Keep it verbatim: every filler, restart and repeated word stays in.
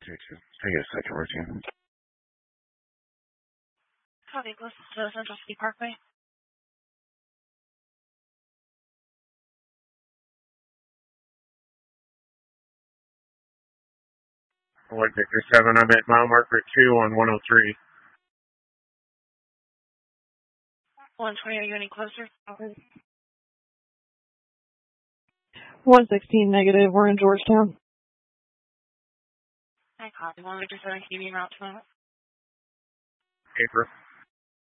two two. Take a second routine. Copy, close to Central City Parkway. Flight Victor seven, I'm at mile marker two on one oh three. one twenty, are you any closer? Okay. one sixteen negative, we're in Georgetown. I copy. one Victor seven, can you be route to Paper.